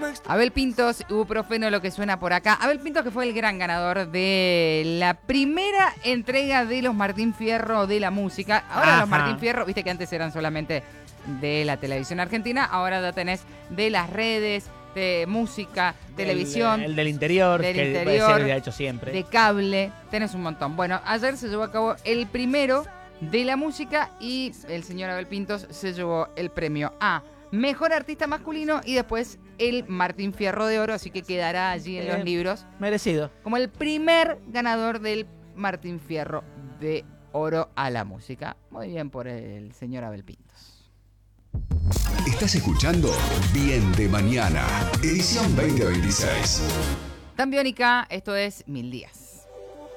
Abel Pintos, Ibuprofeno, lo que suena por acá. Abel Pintos, que fue el gran ganador de la primera entrega de los Martín Fierro de la música. Ahora los Martín Fierro, viste que antes eran solamente de la televisión argentina, ahora ya tenés de las redes, de música, televisión. El del interior, que puede ser que ha hecho siempre. De cable, tenés un montón. Bueno, ayer se llevó a cabo el primero de la música y el señor Abel Pintos se llevó el premio a Mejor Artista Masculino y después el Martín Fierro de Oro, así que quedará allí en los libros. Merecido. Como el primer ganador del Martín Fierro de Oro a la música. Muy bien por el señor Abel Pintos. Estás escuchando Bien de Mañana, edición 2026. Tan Biónica, esto es 1000 días.